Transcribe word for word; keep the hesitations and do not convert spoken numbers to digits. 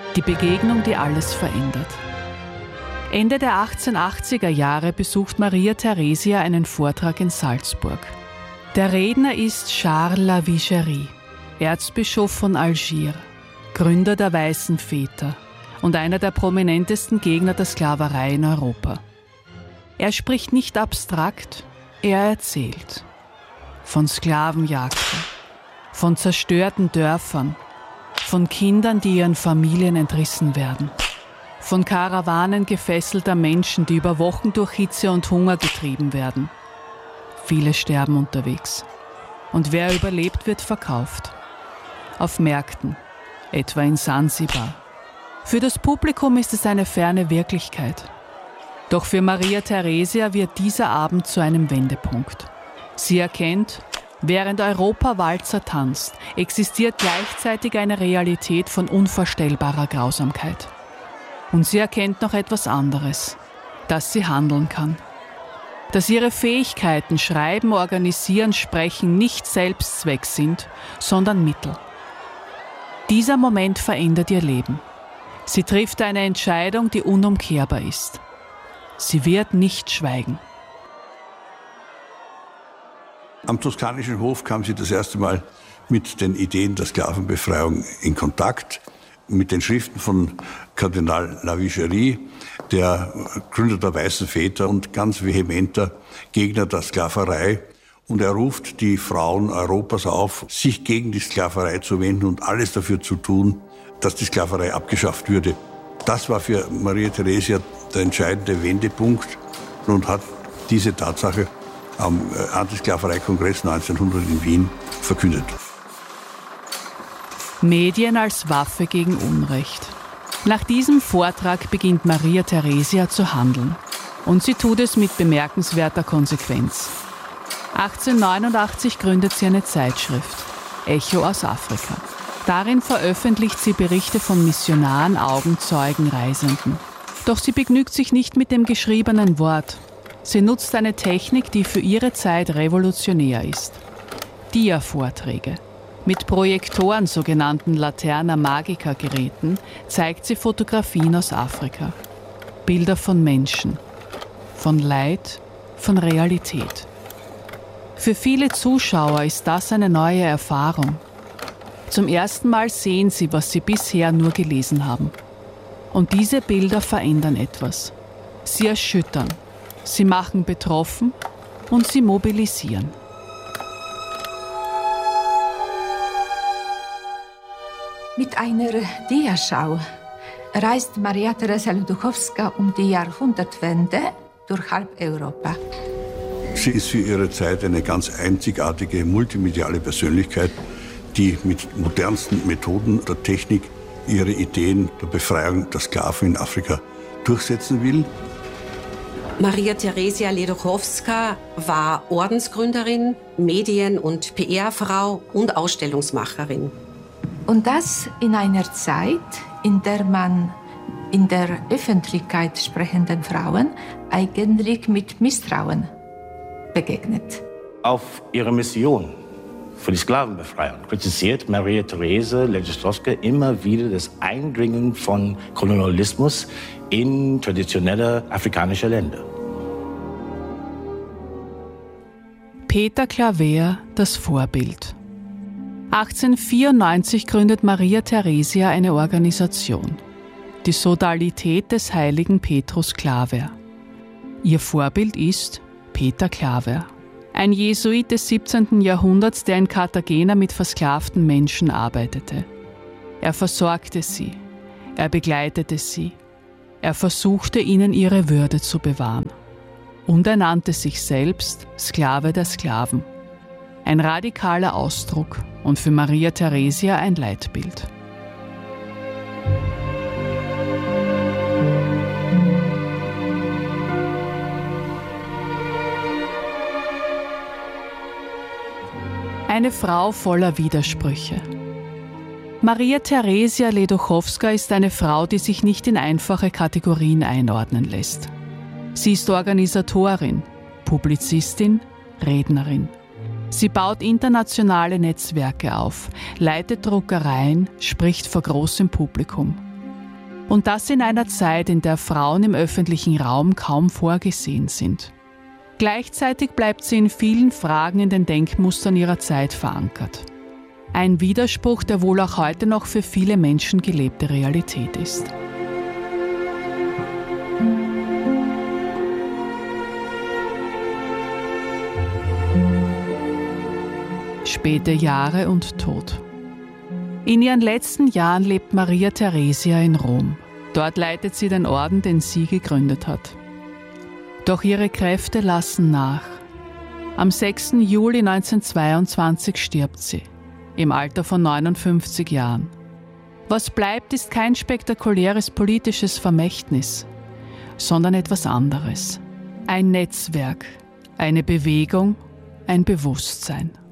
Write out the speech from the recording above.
Die Begegnung, die alles verändert. Ende der achtzehnhundertachtziger Jahre besucht Maria Theresia einen Vortrag in Salzburg. Der Redner ist Charles Lavigerie, Erzbischof von Algier, Gründer der Weißen Väter und einer der prominentesten Gegner der Sklaverei in Europa. Er spricht nicht abstrakt, er erzählt. Von Sklavenjagden, von zerstörten Dörfern, von Kindern, die ihren Familien entrissen werden, von Karawanen gefesselter Menschen, die über Wochen durch Hitze und Hunger getrieben werden. Viele sterben unterwegs. Und wer überlebt, wird verkauft. Auf Märkten, etwa in Sansibar. Für das Publikum ist es eine ferne Wirklichkeit. Doch für Maria Theresia wird dieser Abend zu einem Wendepunkt. Sie erkennt, während Europa Walzer tanzt, existiert gleichzeitig eine Realität von unvorstellbarer Grausamkeit. Und sie erkennt noch etwas anderes, dass sie handeln kann. Dass ihre Fähigkeiten, Schreiben, Organisieren, Sprechen nicht Selbstzweck sind, sondern Mittel. Dieser Moment verändert ihr Leben. Sie trifft eine Entscheidung, die unumkehrbar ist. Sie wird nicht schweigen. Am toskanischen Hof kam sie das erste Mal mit den Ideen der Sklavenbefreiung in Kontakt, mit den Schriften von Kardinal Lavigerie, der Gründer der Weißen Väter und ganz vehementer Gegner der Sklaverei. Und er ruft die Frauen Europas auf, sich gegen die Sklaverei zu wenden und alles dafür zu tun, dass die Sklaverei abgeschafft würde. Das war für Maria Theresia der entscheidende Wendepunkt und hat diese Tatsache am Antisklaverei-Kongress neunzehnhundert in Wien verkündet. Medien als Waffe gegen Unrecht. Nach diesem Vortrag beginnt Maria Theresia zu handeln. Und sie tut es mit bemerkenswerter Konsequenz. achtzehnhundertneunundachtzig gründet sie eine Zeitschrift, Echo aus Afrika. Darin veröffentlicht sie Berichte von Missionaren, Augenzeugen, Reisenden. Doch sie begnügt sich nicht mit dem geschriebenen Wort. Sie nutzt eine Technik, die für ihre Zeit revolutionär ist. Dia-Vorträge. Mit Projektoren, sogenannten Laterna Magica-Geräten, zeigt sie Fotografien aus Afrika. Bilder von Menschen, von Leid, von Realität. Für viele Zuschauer ist das eine neue Erfahrung. Zum ersten Mal sehen sie, was sie bisher nur gelesen haben. Und diese Bilder verändern etwas. Sie erschüttern, sie machen betroffen und sie mobilisieren. Mit einer Diaschau reist Maria Theresia Ledóchowska um die Jahrhundertwende durch halb Europa. Sie ist für ihre Zeit eine ganz einzigartige multimediale Persönlichkeit, die mit modernsten Methoden der Technik ihre Ideen der Befreiung der Sklaven in Afrika durchsetzen will. Maria Theresia Ledóchowska war Ordensgründerin, Medien- und P R-Frau und Ausstellungsmacherin. Und das in einer Zeit, in der man in der Öffentlichkeit sprechenden Frauen eigentlich mit Misstrauen begegnet. Auf ihre Mission für die Sklavenbefreiung kritisiert Maria Theresia Ledóchowska immer wieder das Eindringen von Kolonialismus in traditionelle afrikanische Länder. Peter Claver, das Vorbild. achtzehnhundertvierundneunzig gründet Maria Theresia eine Organisation, die Sodalität des heiligen Petrus Claver. Ihr Vorbild ist Peter Claver, ein Jesuit des siebzehnten Jahrhunderts, der in Cartagena mit versklavten Menschen arbeitete. Er versorgte sie, er begleitete sie, er versuchte ihnen ihre Würde zu bewahren. Und er nannte sich selbst Sklave der Sklaven. Ein radikaler Ausdruck und für Maria Theresia ein Leitbild. Eine Frau voller Widersprüche. Maria Theresia Ledóchowska ist eine Frau, die sich nicht in einfache Kategorien einordnen lässt. Sie ist Organisatorin, Publizistin, Rednerin. Sie baut internationale Netzwerke auf, leitet Druckereien, spricht vor großem Publikum. Und das in einer Zeit, in der Frauen im öffentlichen Raum kaum vorgesehen sind. Gleichzeitig bleibt sie in vielen Fragen in den Denkmustern ihrer Zeit verankert. Ein Widerspruch, der wohl auch heute noch für viele Menschen gelebte Realität ist. Späte Jahre und Tod. In ihren letzten Jahren lebt Maria Theresia in Rom. Dort leitet sie den Orden, den sie gegründet hat. Doch ihre Kräfte lassen nach. Am sechsten Juli neunzehnhundertzweiundzwanzig stirbt sie, im Alter von neunundfünfzig Jahren. Was bleibt, ist kein spektakuläres politisches Vermächtnis, sondern etwas anderes. Ein Netzwerk, eine Bewegung, ein Bewusstsein.